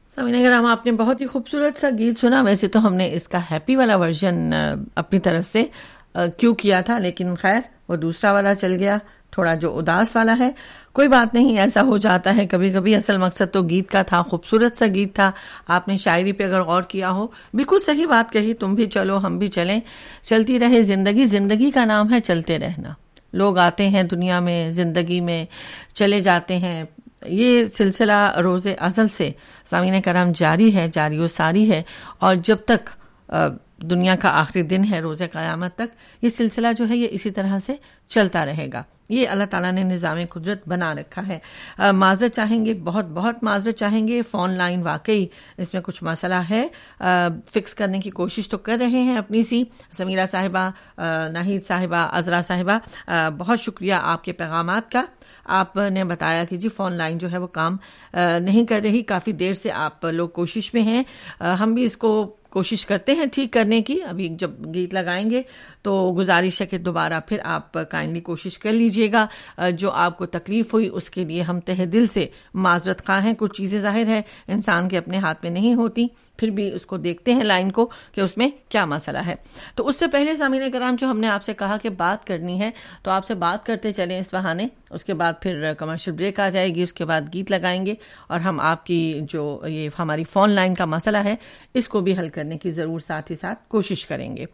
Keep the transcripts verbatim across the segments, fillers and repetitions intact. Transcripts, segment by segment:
سامعین کرام، آپ نے بہت ہی خوبصورت سا گیت سنا. ویسے تو ہم نے اس کا ہیپی والا ورژن اپنی طرف سے کیوں کیا تھا، لیکن خیر وہ دوسرا والا چل گیا، تھوڑا جو اداس والا ہے. کوئی بات نہیں، ایسا ہو جاتا ہے کبھی کبھی. اصل مقصد تو گیت کا تھا، خوبصورت سا گیت تھا. آپ نے شاعری پہ اگر غور کیا ہو، بالکل صحیح بات کہی. تم بھی چلو ہم بھی چلیں، چلتی رہے زندگی. زندگی کا نام ہے چلتے رہنا. لوگ آتے ہیں دنیا میں، زندگی میں چلے جاتے ہیں. یہ سلسلہ روز ازل سے سامعین کرام جاری ہے، جاری و ساری ہے، اور جب تک دنیا کا آخری دن ہے، روز قیامت تک یہ سلسلہ جو ہے یہ اسی طرح سے چلتا رہے گا. یہ اللہ تعالیٰ نے نظام قدرت بنا رکھا ہے. معذرت چاہیں گے، بہت بہت معذرت چاہیں گے. فون لائن واقعی اس میں کچھ مسئلہ ہے، فکس کرنے کی کوشش تو کر رہے ہیں اپنی سی. سمیرہ صاحبہ، ناہید صاحبہ، عذرا صاحبہ، بہت شکریہ آپ کے پیغامات کا. آپ نے بتایا کہ جی فون لائن جو ہے وہ کام نہیں کر رہی. کافی دیر سے آپ لوگ کوشش میں ہیں، ہم بھی اس کو کوشش کرتے ہیں ٹھیک کرنے کی. ابھی جب گیت لگائیں گے تو گزارش ہے کہ دوبارہ پھر آپ کائنڈلی کوشش کر لیجئے گا. جو آپ کو تکلیف ہوئی اس کے لیے ہم تہ دل سے معذرت خواہ ہیں. کچھ چیزیں ظاہر ہے انسان کے اپنے ہاتھ میں نہیں ہوتی، پھر بھی اس کو دیکھتے ہیں لائن کو کہ اس میں کیا مسئلہ ہے. تو اس سے پہلے سامعین کرام، جو ہم نے آپ سے کہا کہ بات کرنی ہے تو آپ سے بات کرتے چلیں اس بہانے. اس کے بعد پھر کمرشل بریک آ جائے گی، اس کے بعد گیت لگائیں گے اور ہم آپ کی جو یہ ہماری فون لائن کا مسئلہ ہے اس کو بھی حل کرنے کی ضرور ساتھ ہی ساتھ کوشش کریں گے.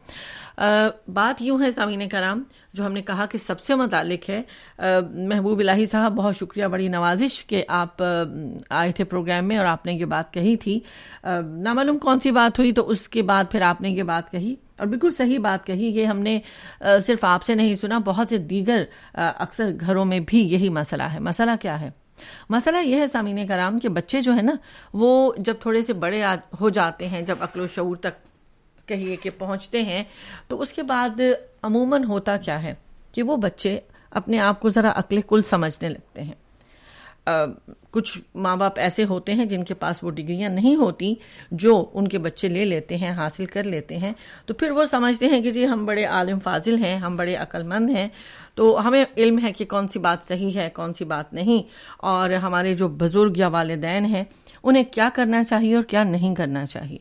بات یوں ہے سامعین کرام، جو ہم نے کہا کہ سب سے متعلق ہے. محبوب الہی صاحب، بہت شکریہ، بڑی نوازش کہ آپ آئے تھے پروگرام میں اور آپ نے یہ بات کہی تھی. نامعلوم کون سی بات ہوئی تو اس کے بعد پھر آپ نے یہ بات کہی اور بالکل صحیح بات کہی. یہ ہم نے صرف آپ سے نہیں سنا، بہت سے دیگر اکثر گھروں میں بھی یہی مسئلہ ہے. مسئلہ کیا ہے؟ مسئلہ یہ ہے سامعین کرام کہ بچے جو ہے نا وہ جب تھوڑے سے بڑے ہو جاتے ہیں، جب عقل و شعور تک کہیے کہ پہنچتے ہیں، تو اس کے بعد عموماً ہوتا کیا ہے کہ وہ بچے اپنے آپ کو ذرا عقل کل سمجھنے لگتے ہیں. کچھ ماں باپ ایسے ہوتے ہیں جن کے پاس وہ ڈگریاں نہیں ہوتی جو ان کے بچے لے لیتے ہیں، حاصل کر لیتے ہیں. تو پھر وہ سمجھتے ہیں کہ جی ہم بڑے عالم فاضل ہیں، ہم بڑے عقل مند ہیں، تو ہمیں علم ہے کہ کون سی بات صحیح ہے کون سی بات نہیں. اور ہمارے جو بزرگ یا والدین ہیں انہیں کیا کرنا چاہیے اور کیا نہیں کرنا چاہیے.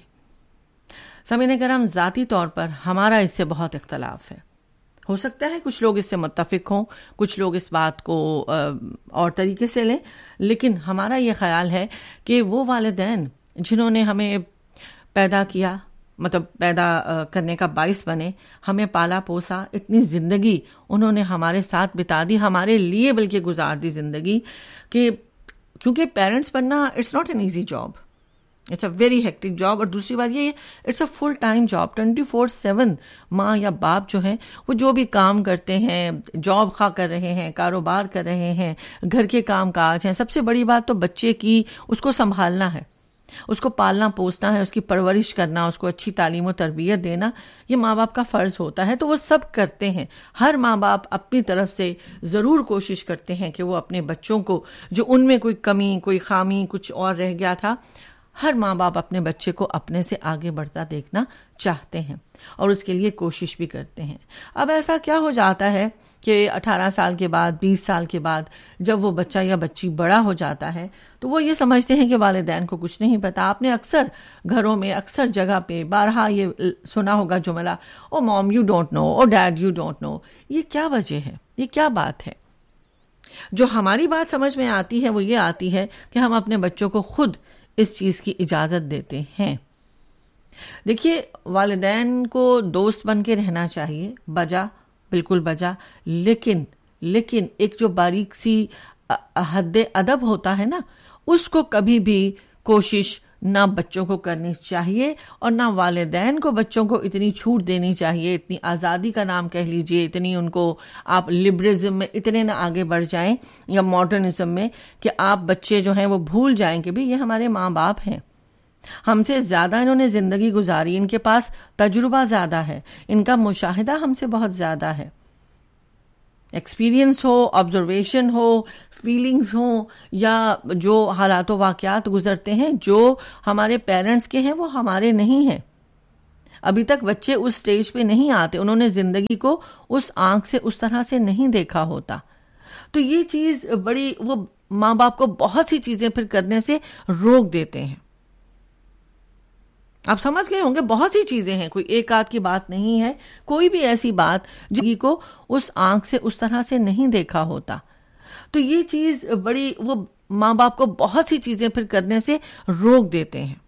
سامعین کرام، ذاتی طور پر ہمارا اس سے بہت اختلاف ہے. ہو سکتا ہے کچھ لوگ اس سے متفق ہوں، کچھ لوگ اس بات کو اور طریقے سے لیں، لیکن ہمارا یہ خیال ہے کہ وہ والدین جنہوں نے ہمیں پیدا کیا، مطلب پیدا کرنے کا باعث بنے، ہمیں پالا پوسا، اتنی زندگی انہوں نے ہمارے ساتھ بتا دی، ہمارے لیے بلکہ گزار دی زندگی، کہ کیونکہ پیرنٹس بننا it's not an easy job, it's a very hectic job. اور دوسری بات یہ it's a full time job. Twenty four seven ماں یا باپ جو ہیں وہ جو بھی کام کرتے ہیں، جاب خواہ کر رہے ہیں، کاروبار کر رہے ہیں، گھر کے کام کاج ہیں. سب سے بڑی بات تو بچے کی اس کو سنبھالنا ہے، اس کو پالنا پوسنا ہے، اس کی پرورش کرنا، اس کو اچھی تعلیم و تربیت دینا، یہ ماں باپ کا فرض ہوتا ہے. تو وہ سب کرتے ہیں. ہر ماں باپ اپنی طرف سے ضرور کوشش کرتے ہیں کہ وہ اپنے بچوں کو، جو ان میں کوئی کمی، کوئی خامی، کچھ اور رہ گیا تھا، ہر ماں باپ اپنے بچے کو اپنے سے آگے بڑھتا دیکھنا چاہتے ہیں اور اس کے لیے کوشش بھی کرتے ہیں. اب ایسا کیا ہو جاتا ہے کہ اٹھارہ سال کے بعد، بیس سال کے بعد جب وہ بچہ یا بچی بڑا ہو جاتا ہے تو وہ یہ سمجھتے ہیں کہ والدین کو کچھ نہیں پتا. آپ نے اکثر گھروں میں، اکثر جگہ پہ بارہا یہ سنا ہوگا جملہ، او موم you don't know, O did you don't know. یہ کیا وجہ ہے؟ یہ کیا بات ہے؟ جو ہماری بات سمجھ میں آتی ہے وہ یہ آتی ہے کہ ہم اپنے بچوں کو خود اس چیز کی اجازت دیتے ہیں. دیکھیے، والدین کو دوست بن کے رہنا چاہیے، بجا، بالکل بجا، لیکن لیکن ایک جو باریک سی حد ادب ہوتا ہے نا، اس کو کبھی بھی کوشش نہ بچوں کو کرنی چاہیے اور نہ والدین کو بچوں کو اتنی چھوٹ دینی چاہیے، اتنی آزادی کا نام کہہ لیجئے، اتنی ان کو آپ لبرلزم میں اتنے نہ آگے بڑھ جائیں یا ماڈرنزم میں کہ آپ بچے جو ہیں وہ بھول جائیں کہ بھی یہ ہمارے ماں باپ ہیں، ہم سے زیادہ انہوں نے زندگی گزاری، ان کے پاس تجربہ زیادہ ہے، ان کا مشاہدہ ہم سے بہت زیادہ ہے، ایکسپیرینس ہو، آبزرویشن ہو، فیلنگز ہوں، یا جو حالات و واقعات گزرتے ہیں جو ہمارے پیرنٹس کے ہیں وہ ہمارے نہیں ہیں. ابھی تک بچے اس سٹیج پہ نہیں آتے، انہوں نے زندگی کو اس آنکھ سے، اس طرح سے نہیں دیکھا ہوتا. تو یہ چیز بڑی، وہ ماں باپ کو بہت سی چیزیں پھر کرنے سے روک دیتے ہیں. آپ سمجھ گئے ہوں گے بہت سی چیزیں ہیں، کوئی ایک آدھ کی بات نہیں ہے، کوئی بھی ایسی بات جن کو اس آنکھ سے اس طرح سے نہیں دیکھا ہوتا. تو یہ چیز بڑی، وہ ماں باپ کو بہت سی چیزیں پھر کرنے سے روک دیتے ہیں.